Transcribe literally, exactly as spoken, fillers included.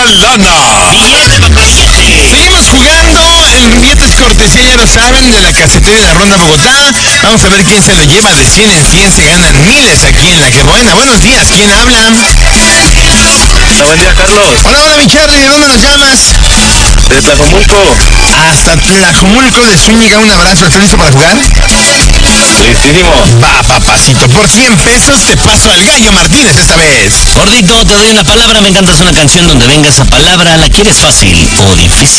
lana. Seguimos jugando, el billete es cortesía, ya lo saben, de la Casetería de la Ronda Bogotá. Vamos a ver quién se lo lleva de cien en cien, se ganan miles aquí en La Que Buena. Buenos días, ¿quién habla? Hola, buen día, Carlos. Hola, hola, mi Charlie, ¿de dónde nos llamas? De Tlajomulco. Hasta Tlajomulco de Zúñiga, un abrazo. ¿Estás listo para jugar? Listísimo. Va, papacito, por cien pesos te paso al Gallo Martínez esta vez. Gordito, te doy una palabra, me encantas una canción donde venga esa palabra, ¿la quieres fácil o difícil?